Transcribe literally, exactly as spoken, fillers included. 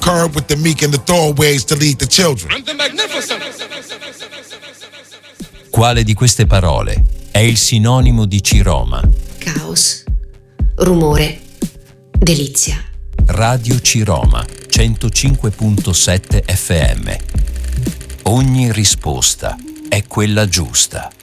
curb with the meek and the throwaways to lead the children. I'm the magnificent. Quale di queste parole è il sinonimo di Ciroma? Caos, rumore, delizia. Radio Ciroma, centocinque virgola sette F M. Ogni risposta è quella giusta.